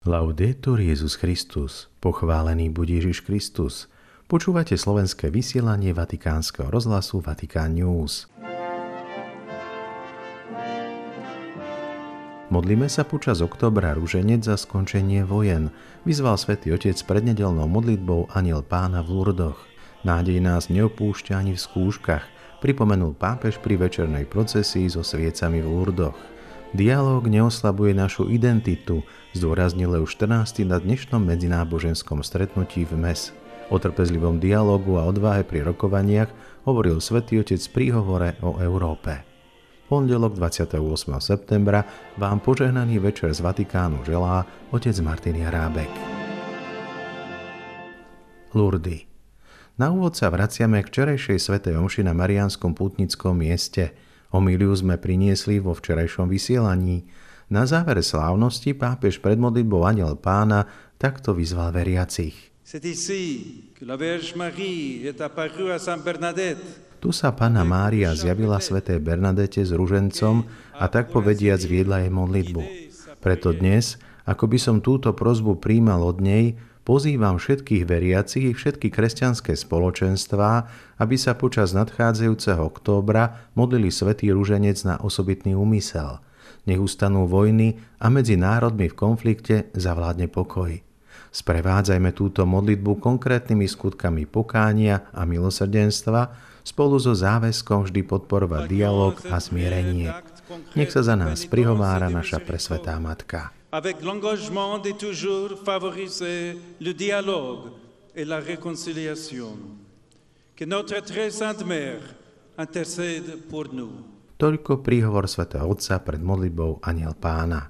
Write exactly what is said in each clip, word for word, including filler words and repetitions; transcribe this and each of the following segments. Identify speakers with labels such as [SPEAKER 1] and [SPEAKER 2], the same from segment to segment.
[SPEAKER 1] Laudetur Jesus Christus, pochválený buď Ježiš Kristus. Počúvate slovenské vysielanie Vatikánskeho rozhlasu Vatikán News. Modlíme sa počas októbra ruženec za skončenie vojen, vyzval Svätý Otec pred nedeľnou modlitbou Anjel Pána v Lurdoch. Nádej nás neopúšťa ani v skúškach, pripomenul pápež pri večernej procesii so sviecami v Lurdoch. Dialóg neoslabuje našu identitu, zdôraznil Leus štrnásty na dnešnom medzináboženskom stretnutí v mes. O trpezlivom dialógu a odvahe pri rokovaniach hovoril Svätý Otec v príhovore o Európe. Pondelok dvadsiateho ôsmeho septembra vám požehnaný večer z Vatikánu želá otec Martin Jarábek. Lurdy. Na úvod sa vraciame k včerajšej svätej omši na Mariánskom pútnickom mieste. Homíliu sme priniesli vo včerajšom vysielaní. Na záver slávnosti pápež pred modlitbou Anjel Pána takto vyzval veriacich. Tu sa Panna Mária zjavila svätej Bernadete s ružencom a tak povediac viedla jej modlitbu. Preto dnes, ako by som túto prosbu prijímal od nej, pozývam všetkých veriacich i všetky kresťanské spoločenstvá, aby sa počas nadchádzajúceho októbra modlili svätý ruženec na osobitný úmysel. Nech ustanú vojny a medzi národmi v konflikte zavládne pokoj. Sprevádzajme túto modlitbu konkrétnymi skutkami pokánia a milosrdenstva spolu so záväzkom vždy podporovať dialóg a zmierenie. Nech sa za nás prihovára naša presvätá Matka.
[SPEAKER 2] Avec l'engagement de toujours favoriser le dialogue et la réconciliation. Que notre très sainte mère intercède pour nous.
[SPEAKER 1] Toľko príhovor svätého Otca pred modlitbou Anjel Pána.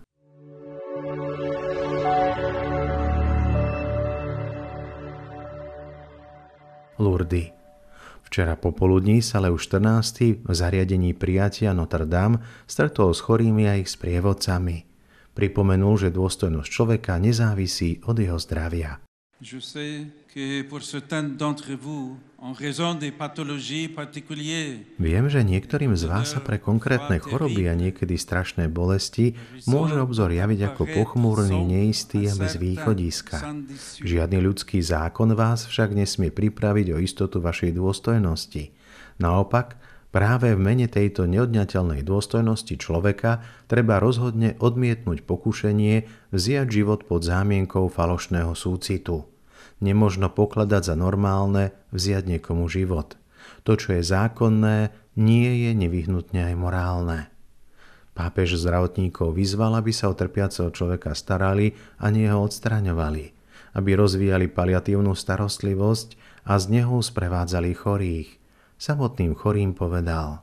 [SPEAKER 1] Lurdy. Včera popoludní sa Leus štrnásty v zariadení prijatia Notre Dame stretol s chorými a ich sprievodcami. Pripomenul, že dôstojnosť človeka nezávisí od jeho zdravia.
[SPEAKER 2] Je sais que pour certains d'entre vous, en raison des pathologies particulières,
[SPEAKER 1] Viem, že niektorým z vás sa pre konkrétne choroby a niekedy strašné bolesti môže obzor javiť ako pochmúrny, neistý a bez východiska. Žiadny ľudský zákon vás však nesmie pripraviť o istotu vašej dôstojnosti. Naopak, práve v mene tejto neodňateľnej dôstojnosti človeka treba rozhodne odmietnúť pokušenie vziať život pod zámienkou falošného súcitu. Nemožno pokladať za normálne vziať niekomu život. To, čo je zákonné, nie je nevyhnutne aj morálne. Pápež zdravotníkov vyzval, aby sa o trpiaceho človeka starali a nie ho odstraňovali, aby rozvíjali paliatívnu starostlivosť a z neho sprevádzali chorých. Samotným chorým povedal: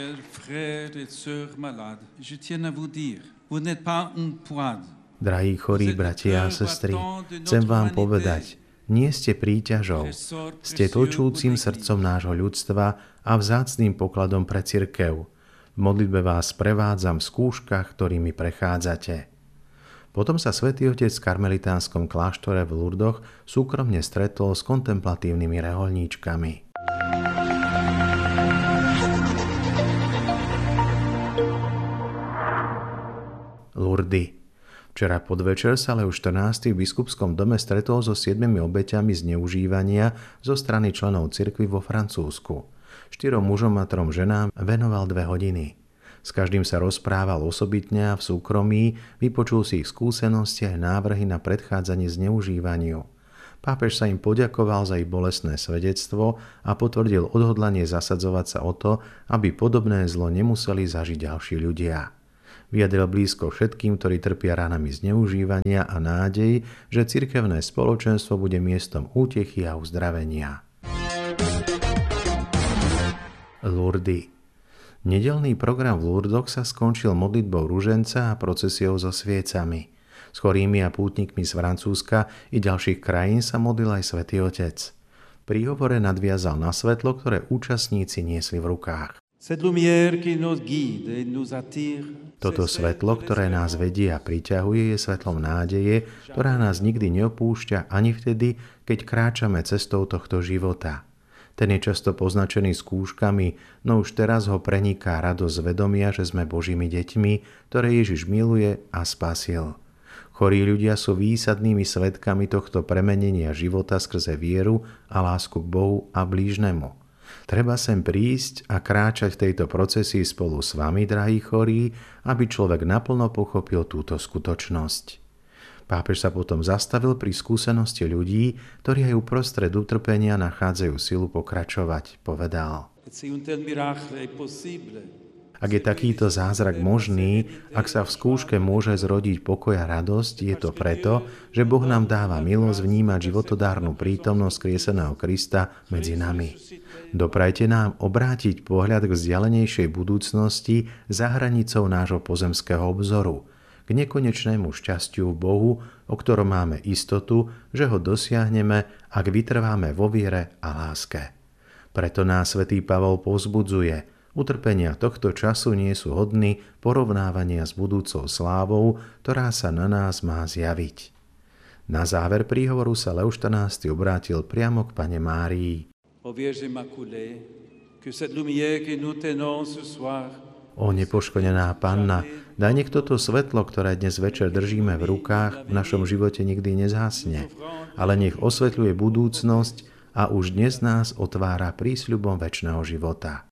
[SPEAKER 1] Drahí chorí bratia a sestry, chcem vám povedať, nie ste príťažou, ste tlčúcim srdcom nášho ľudstva a vzácnym pokladom pre cirkev. V modlitbe vás prevádzam v skúškach, ktorými prechádzate. Potom sa Svätý Otec v karmelitánskom kláštore v Lurdoch súkromne stretol s kontemplatívnymi rehoľníčkami. Lurdy. Včera podvečer sa Leus štrnásty v biskupskom dome stretol so siedmimi obeťami zneužívania zo strany členov cirkvi vo Francúzsku. Štyrom mužom a trom ženám venoval dve hodiny. S každým sa rozprával osobitne a v súkromí, vypočul si ich skúsenosti a návrhy na predchádzanie zneužívaniu. Pápež sa im poďakoval za ich bolestné svedectvo a potvrdil odhodlanie zasadzovať sa o to, aby podobné zlo nemuseli zažiť ďalší ľudia. Vyjadril blízko všetkým, ktorí trpia ranami zneužívania a nádej, že cirkevné spoločenstvo bude miestom útechy a uzdravenia. Lurdy. Nedeľný program v Lurdoch sa skončil modlitbou ruženca a procesiou so sviecami. S chorými a pútnikmi z Francúzska i ďalších krajín sa modlil aj Svätý Otec. V príhovore nadviazal na svetlo, ktoré účastníci niesli v rukách. Toto svetlo, ktoré nás vedie a priťahuje, je svetlom nádeje, ktorá nás nikdy neopúšťa ani vtedy, keď kráčame cestou tohto života. Ten je často poznačený skúškami, no už teraz ho preniká radosť vedomia, že sme Božími deťmi, ktoré Ježiš miluje a spasil. Chorí ľudia sú výsadnými svedkami tohto premenenia života skrze vieru a lásku k Bohu a blížnemu. Treba sem prísť a kráčať v tejto procesii spolu s vami, drahí chorí, aby človek naplno pochopil túto skutočnosť. Pápež sa potom zastavil pri skúsenosti ľudí, ktorí aj uprostred utrpenia nachádzajú silu pokračovať. Povedal: Ak je takýto zázrak možný, ak sa v skúške môže zrodiť pokoj a radosť, je to preto, že Boh nám dáva milosť vnímať životodárnu prítomnosť skrieseného Krista medzi nami. Doprajte nám obrátiť pohľad k vzdialenejšej budúcnosti za hranicou nášho pozemského obzoru, k nekonečnému šťastiu v Bohu, o ktorom máme istotu, že ho dosiahneme, ak vytrváme vo viere a láske. Preto nás svätý Pavol povzbudzuje: utrpenia tohto času nie sú hodní porovnávania s budúcou slávou, ktorá sa na nás má zjaviť. Na záver príhovoru sa Leo štrnásty obrátil priamo k Panne Márii. O nepoškodená Panna, daj nech toto svetlo, ktoré dnes večer držíme v rukách, v našom živote nikdy nezhasne, ale nech osvetľuje budúcnosť a už dnes nás otvára prísľubom večného života.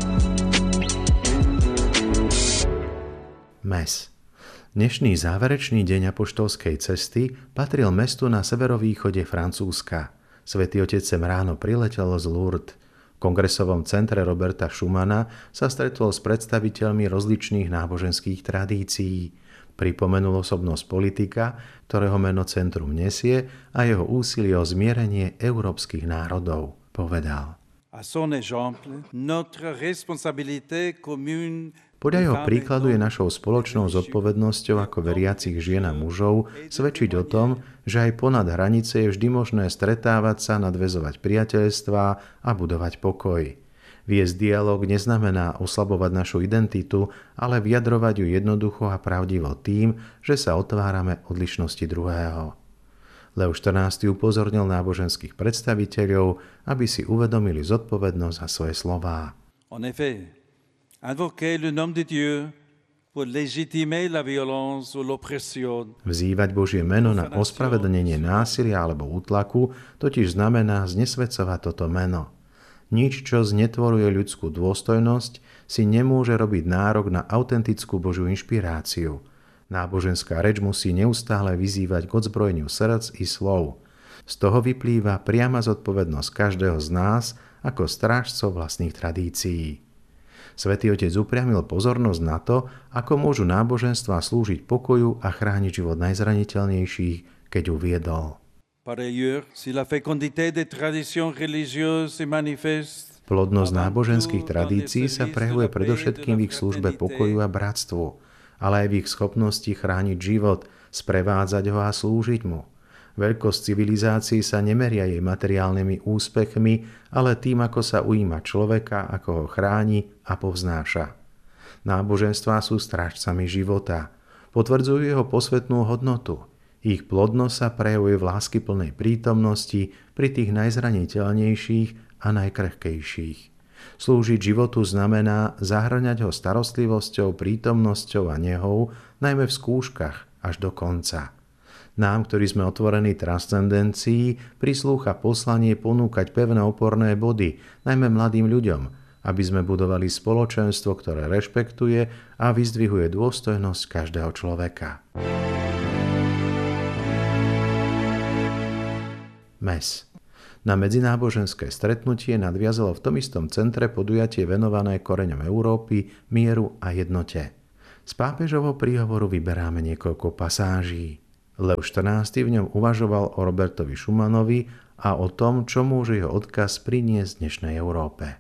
[SPEAKER 1] Mes. Dnešný záverečný deň apoštolskej cesty patril mestu na severovýchode Francúzska. Svätý Otec sem ráno priletel z Lourdes. V kongresovom centre Roberta Schumana sa stretol s predstaviteľmi rozličných náboženských tradícií. Pripomenul osobnosť politika, ktorého meno centrum nesie, a jeho úsilie o zmierenie európskych národov. Povedal: Podľa jeho príkladu je našou spoločnou zodpovednosťou ako veriacich žien a mužov svedčiť o tom, že aj ponad hranice je vždy možné stretávať sa, nadväzovať priateľstvá a budovať pokoj. Viesť dialóg neznamená oslabovať našu identitu, ale vyjadrovať ju jednoducho a pravdivo tým, že sa otvárame odlišnosti druhého. Leo štrnásty upozornil náboženských predstaviteľov, aby si uvedomili zodpovednosť za svoje slová. Vzývať Božie meno na ospravedlnenie násilia alebo útlaku totiž znamená znesvedcovať toto meno. Nič, čo znetvoruje ľudskú dôstojnosť, si nemôže robiť nárok na autentickú Božiu inšpiráciu. Náboženská reč musí neustále vyzývať k odzbrojeniu srdc i slov. Z toho vyplýva priama zodpovednosť každého z nás ako strážcov vlastných tradícií. Svätý Otec upriamil pozornosť na to, ako môžu náboženstvá slúžiť pokoju a chrániť život najzraniteľnejších, keď uviedol: Plodnosť náboženských tradícií sa prejavuje predovšetkým v ich službe pokoju a bratstvu, ale aj v ich schopnosti chrániť život, sprevádzať ho a slúžiť mu. Veľkosť civilizácií sa nemeria jej materiálnymi úspechmi, ale tým, ako sa ujíma človeka, ako ho chráni a povznáša. Náboženstvá sú strážcami života. Potvrdzujú jeho posvetnú hodnotu. Ich plodnosť sa prejavuje v láskyplnej prítomnosti pri tých najzraniteľnejších a najkrehkejších. Slúžiť životu znamená zahŕňať ho starostlivosťou, prítomnosťou a nehou, najmä v skúškach až do konca. Nám, ktorí sme otvorení transcendencii, prislúcha poslanie ponúkať pevné oporné body, najmä mladým ľuďom, aby sme budovali spoločenstvo, ktoré rešpektuje a vyzdvihuje dôstojnosť každého človeka. Mes. Na medzináboženské stretnutie nadviazalo v tom istom centre podujatie venované koreňom Európy, mieru a jednote. Z pápežovho príhovoru vyberáme niekoľko pasáží. Leo štrnásty v ňom uvažoval o Robertovi Schumanovi a o tom, čo môže jeho odkaz priniesť dnešnej Európe.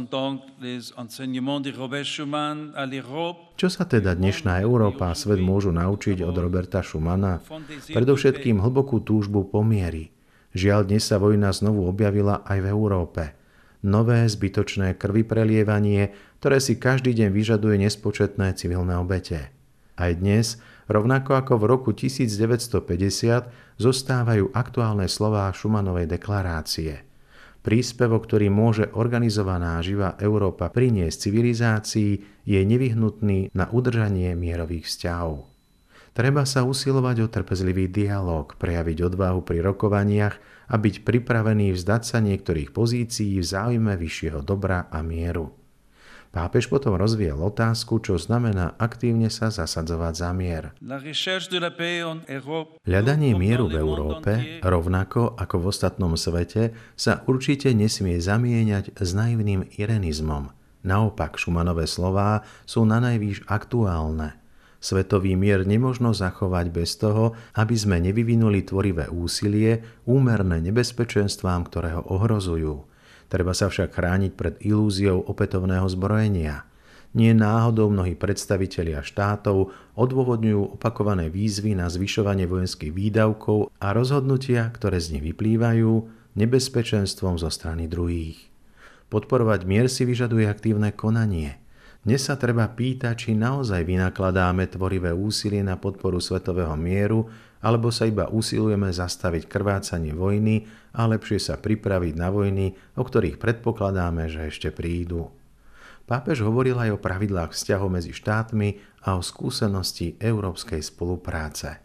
[SPEAKER 1] Čo sa teda dnešná Európa a svet môžu naučiť od Roberta Schumana? Predovšetkým hlbokú túžbu po mieri. Žiaľ, dnes sa vojna znovu objavila aj v Európe. Nové zbytočné krvi prelievanie, ktoré si každý deň vyžaduje nespočetné civilné obete. Aj dnes, rovnako ako v roku tisícdeväťstopäťdesiat, zostávajú aktuálne slová Schumanovej deklarácie. Príspevok, ktorý môže organizovaná živá Európa priniesť civilizácii, je nevyhnutný na udržanie mierových vzťahov. Treba sa usilovať o trpezlivý dialóg, prejaviť odvahu pri rokovaniach a byť pripravený vzdať sa niektorých pozícií v záujme vyššieho dobra a mieru. Pápež potom rozviel otázku, čo znamená aktívne sa zasadzovať za mier. Hľadanie mieru v Európe, rovnako ako v ostatnom svete, sa určite nesmie zamieňať s naivným irenizmom. Naopak, Schumannove slová sú nanajvýš aktuálne. Svetový mier nemožno zachovať bez toho, aby sme nevyvinuli tvorivé úsilie, úmerné nebezpečenstvám, ktoré ho ohrozujú. Treba sa však chrániť pred ilúziou opätovného zbrojenia. Nie náhodou mnohí predstavitelia štátov odôvodňujú opakované výzvy na zvyšovanie vojenských výdavkov a rozhodnutia, ktoré z nich vyplývajú, nebezpečenstvom zo strany druhých. Podporovať mier si vyžaduje aktívne konanie. Dnes sa treba pýtať, či naozaj vynakladáme tvorivé úsilie na podporu svetového mieru, alebo sa iba usilujeme zastaviť krvácanie vojny a lepšie sa pripraviť na vojny, o ktorých predpokladáme, že ešte prídu. Pápež hovoril aj o pravidlách vzťahov medzi štátmi a o skúsenosti európskej spolupráce.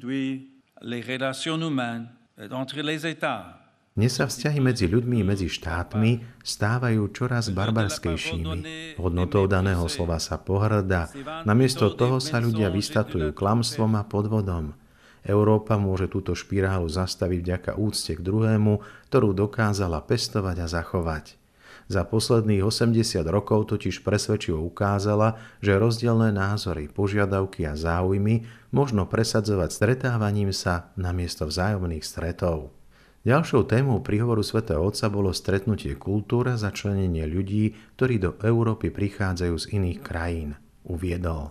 [SPEAKER 1] Dnes sa vzťahy medzi ľuďmi i medzi štátmi stávajú čoraz barbarskejšími. Hodnotou daného slova sa pohŕda, namiesto toho sa ľudia vystatujú klamstvom a podvodom. Európa môže túto špirálu zastaviť vďaka úcte k druhému, ktorú dokázala pestovať a zachovať. Za posledných osemdesiat rokov totiž presvedčivo ukázala, že rozdielne názory, požiadavky a záujmy možno presadzovať stretávaním sa namiesto vzájomných stretov. Ďalšou témou príhovoru svätého Otca bolo stretnutie kultúr a začlenenie ľudí, ktorí do Európy prichádzajú z iných krajín. Uviedol.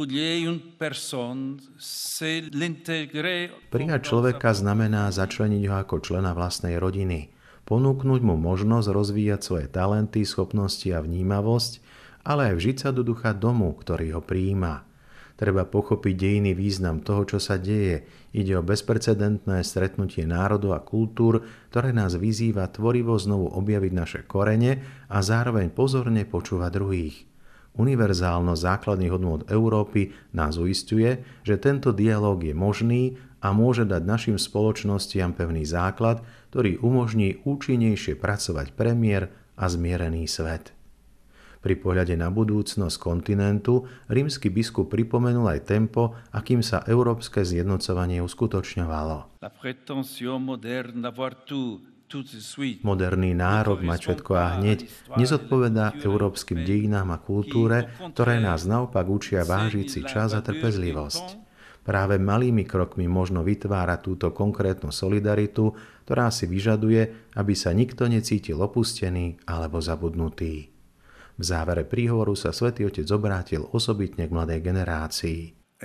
[SPEAKER 1] Prijať človeka znamená začleniť ho ako člena vlastnej rodiny, ponúknuť mu možnosť rozvíjať svoje talenty, schopnosti a vnímavosť, ale aj vžiť sa do ducha domu, ktorý ho prijíma. Treba pochopiť dejinný význam toho, čo sa deje. Ide o bezprecedentné stretnutie národov a kultúr, ktoré nás vyzýva tvorivo znovu objaviť naše korene a zároveň pozorne počúvať druhých. Univerzálnosť základných hodnôt Európy nás uisťuje, že tento dialóg je možný a môže dať našim spoločnostiam pevný základ, ktorý umožní účinnejšie pracovať pre mier a zmierený svet. Pri pohľade na budúcnosť kontinentu rímsky biskup pripomenul aj tempo, akým sa európske zjednocovanie uskutočňovalo. Moderný národ mať všetko a hneď nezodpovedá európskym dejinám a kultúre, ktoré nás naopak učia vážiť si čas a trpezlivosť. Práve malými krokmi možno vytvárať túto konkrétnu solidaritu, ktorá si vyžaduje, aby sa nikto necítil opustený alebo zabudnutý. V závere príhovoru sa Svätý Otec obrátil osobitne k mladej generácii.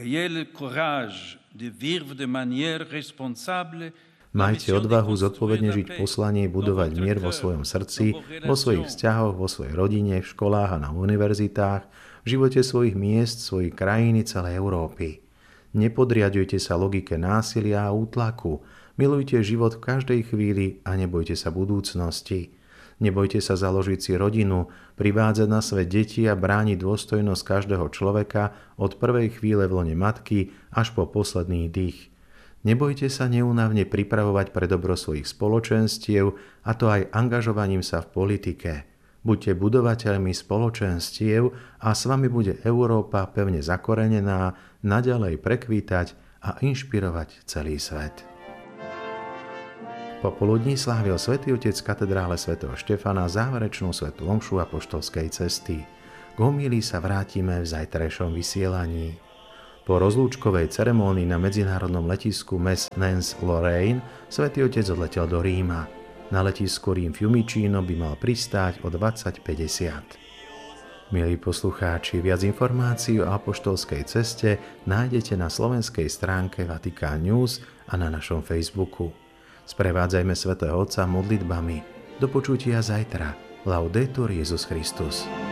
[SPEAKER 1] Majte odvahu zodpovedne žiť poslanie, budovať mier vo svojom srdci, vo svojich vzťahoch, vo svojej rodine, v školách a na univerzitách, v živote svojich miest, svojich krajín i celej Európy. Nepodriadujte sa logike násilia a útlaku. Milujte život v každej chvíli a nebojte sa budúcnosti. Nebojte sa založiť si rodinu, privádzať na svet deti a brániť dôstojnosť každého človeka od prvej chvíle v lone matky až po posledný dých. Nebojte sa neúnavne pripravovať pre dobro svojich spoločenstiev, a to aj angažovaním sa v politike. Buďte budovateľmi spoločenstiev a s vami bude Európa pevne zakorenená, naďalej prekvítať a inšpirovať celý svet. Popoludní slávil Svätý Otec v katedrále svätého Štefana záverečnú svätú omšu apoštolskej cesty. K homílii sa vrátime v zajtrajšom vysielaní. Po rozlúčkovej ceremónii na medzinárodnom letisku Metz-Nance-Lorraine Svätý Otec odletel do Ríma. Na letisku Rím Fiumicino by mal pristáť o dvadsať päťdesiat. Milí poslucháči, viac informácií o apoštolskej ceste nájdete na slovenskej stránke Vatikán News a na našom Facebooku. Sprevádzajme svätého Otca modlitbami. Do počutia zajtra. Laudetur Jesus Christus.